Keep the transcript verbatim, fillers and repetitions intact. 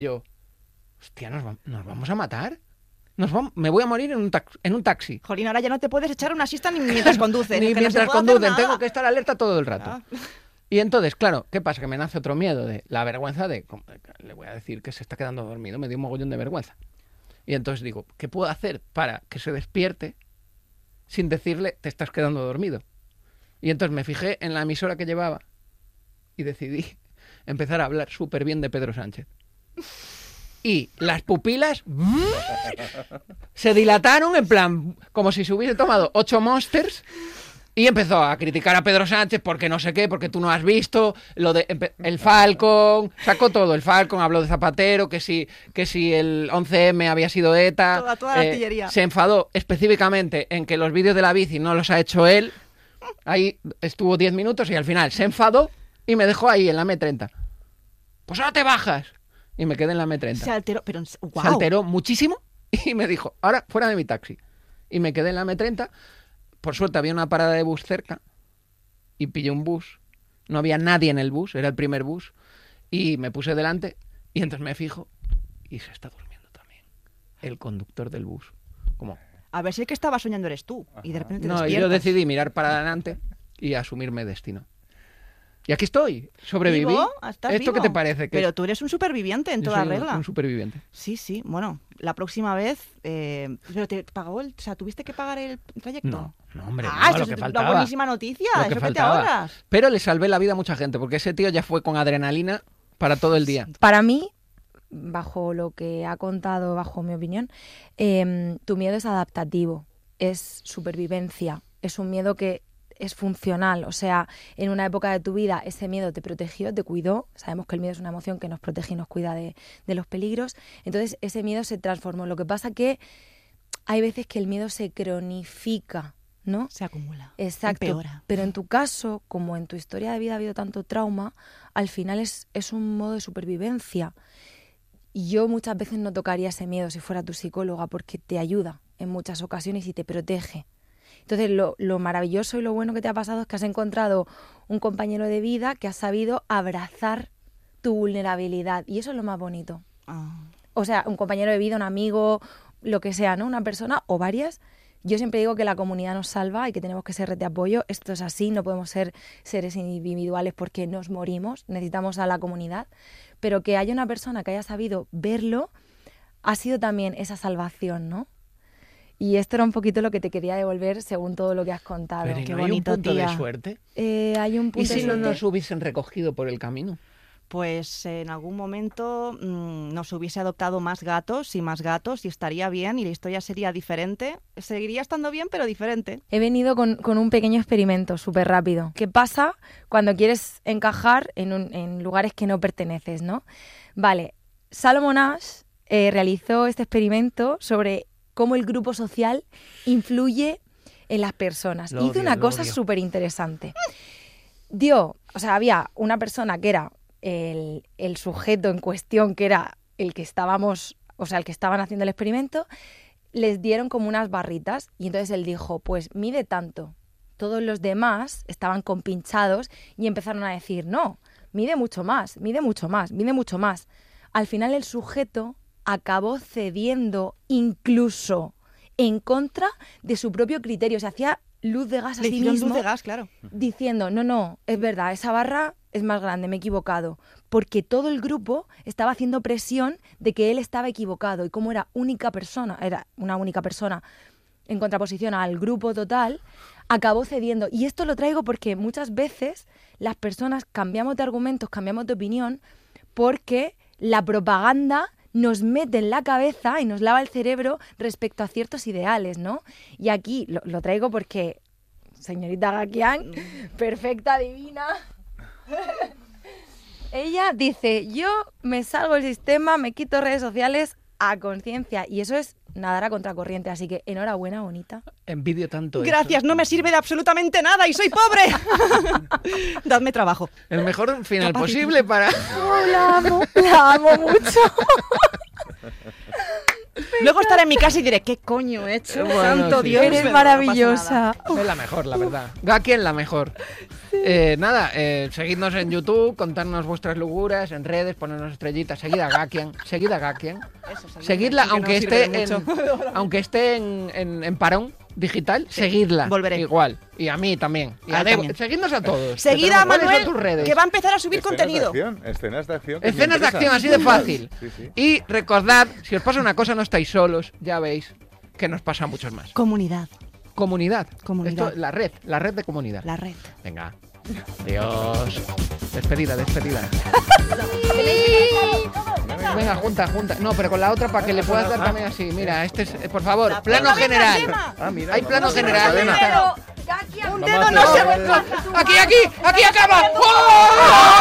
Yo, hostia, ¿nos, va- nos vamos a matar? Nos vam- me voy a morir en un, tax- en un taxi. Jolín, ahora ya no te puedes echar una siesta ni mientras conduces. Ni es que no se mientras puede hacer conducen, nada. tengo que estar alerta todo el rato. Ah. Y entonces, claro, ¿qué pasa? Que me nace otro miedo de la vergüenza de, como, le voy a decir que se está quedando dormido, me dio un mogollón de vergüenza. Y entonces digo, ¿qué puedo hacer para que se despierte sin decirle te estás quedando dormido? Y entonces me fijé en la emisora que llevaba y decidí empezar a hablar súper bien de Pedro Sánchez. Y las pupilas se dilataron en plan, como si se hubiese tomado ocho Monsters. Y empezó a criticar a Pedro Sánchez porque no sé qué, porque tú no has visto lo de empe- el Falcon, sacó todo, el Falcon, habló de Zapatero, que si, que si el once eme había sido ETA. Toda- toda la artillería. Se enfadó específicamente en que los vídeos de la bici no los ha hecho él. Ahí estuvo diez minutos y al final se enfadó y me dejó ahí en la eme treinta. Pues ahora te bajas. Y me quedé en la eme treinta. Se alteró, pero wow. Se alteró muchísimo y me dijo, ahora fuera de mi taxi. Y me quedé en la eme treinta. Por suerte había una parada de bus cerca y pillé un bus. No había nadie en el bus, era el primer bus. Y me puse delante y entonces me fijo y se está durmiendo también el conductor del bus. Como, A ver si el que estaba soñando eres tú. Y de repente te no, y despiertas. yo decidí mirar para adelante y asumirme destino. Y aquí estoy, sobreviví. ¿Vivo? ¿Estás ¿Esto vivo? qué te parece? Que Pero tú eres un superviviente en yo toda soy un- regla. un superviviente. Sí, sí. Bueno, la próxima vez... Eh, ¿Pero te pagó el... O sea, ¿tuviste que pagar el trayecto? No, no, hombre, Ah, no, eso lo es que una faltaba. buenísima noticia. Lo Eso que que te faltaba. ahorras. Pero le salvé la vida a mucha gente, porque ese tío ya fue con adrenalina para todo el día. Para mí, bajo lo que ha contado, bajo mi opinión, eh, tu miedo es adaptativo, es supervivencia, es un miedo que es funcional. O sea, en una época de tu vida ese miedo te protegió, te cuidó. Sabemos que el miedo es una emoción que nos protege y nos cuida de, de los peligros. Entonces ese miedo se transformó. Lo que pasa que hay veces que el miedo se cronifica, ¿no? Se acumula. Exacto. Empeora. Pero en tu caso, como en tu historia de vida ha habido tanto trauma, al final es, es un modo de supervivencia. Y yo muchas veces no tocaría ese miedo si fuera tu psicóloga, porque te ayuda en muchas ocasiones y te protege. Entonces lo, lo maravilloso y lo bueno que te ha pasado es que has encontrado un compañero de vida que ha sabido abrazar tu vulnerabilidad. Y eso es lo más bonito. Ah. O sea, un compañero de vida, un amigo, lo que sea, ¿no? Una persona o varias. Yo siempre digo que la comunidad nos salva y que tenemos que ser red de apoyo. Esto es así, no podemos ser seres individuales porque nos morimos, necesitamos a la comunidad. Pero que haya una persona que haya sabido verlo ha sido también esa salvación, ¿no? Y esto era un poquito lo que te quería devolver según todo lo que has contado. Pero ¿y qué no hay un bonito, punto tía. de suerte? Eh, hay un ¿Y punto si de no suerte. nos hubiesen recogido por el camino? Pues en algún momento mmm, nos hubiese adoptado más gatos y más gatos y estaría bien y la historia sería diferente. Seguiría estando bien, pero diferente. He venido con, con un pequeño experimento súper rápido. ¿Qué pasa cuando quieres encajar en, un, en lugares que no perteneces, ¿no? Vale, Salomon Asch eh, realizó este experimento sobre cómo el grupo social influye en las personas. Lo Hizo odio, una lo cosa odio. súper interesante. Dio, o sea, había una persona que era el, el sujeto en cuestión, que era el que estábamos, o sea, el que estaban haciendo el experimento, les dieron como unas barritas y entonces él dijo, pues mide tanto. Todos los demás estaban compinchados y empezaron a decir, no, mide mucho más, mide mucho más, mide mucho más. Al final el sujeto acabó cediendo incluso en contra de su propio criterio. Se hacía luz de gas a Le sí hicieron mismo luz de gas, claro. diciendo, no, no, es verdad, esa barra es más grande, me he equivocado. Porque todo el grupo estaba haciendo presión de que él estaba equivocado y como era única persona, era una única persona en contraposición al grupo total, acabó cediendo. Y esto lo traigo porque muchas veces las personas cambiamos de argumentos, cambiamos de opinión, porque la propaganda nos mete en la cabeza y nos lava el cerebro respecto a ciertos ideales, ¿no? Y aquí lo, lo traigo porque, señorita Gakian, perfecta, divina, ella dice, yo me salgo del sistema, me quito redes sociales a conciencia, y eso es nadar a contracorriente, así que enhorabuena, bonita. Envidio tanto Gracias, eso. no me sirve de absolutamente nada y soy pobre. Dadme trabajo. El mejor final Capaz- posible para... Oh, la amo, la amo mucho. Luego estaré en mi casa y diré, ¿qué coño he hecho? Bueno, Santo sí. Dios. Eres pero no pasa maravillosa. nada. Es la mejor, la verdad. Gakien la mejor. Sí. Eh, nada, eh, seguidnos en YouTube, contarnos vuestras locuras, en redes, ponernos estrellitas, seguid a Gakian, seguid a Gakian. Eso, seguidme, Seguidla, sí que aunque nos esté, sirve en, mucho. aunque esté en, en, en parón digital, Sí, seguidla. volveré. Igual. Y a mí también. Y A a él Debo- también. Seguidnos a todos. Seguid a ¿Cuáles son Manuel, tus redes? que va a empezar a subir Escenas contenido. De acción, escenas de acción. que me Escenas de interesan. acción así de fácil. Sí, sí. Y recordad, si os pasa una cosa, no estáis solos, ya veis que nos pasa a muchos más. Comunidad, Comunidad. Comunidad. Esto, la red, la red de comunidad. la red. Venga. Adiós. Despedida, despedida. Venga, junta, junta. No, pero con la otra para que le puedas dar también así. Mira, este es, eh, por favor, La plano venga, venga, general. Gemma. Ah, mira, Hay vamos plano a hacer una general. cadena. Está. Pero, Gakia, Un Vamos dedo a no hacer- se vuelve. Aquí, aquí, aquí acaba. ¡Oh!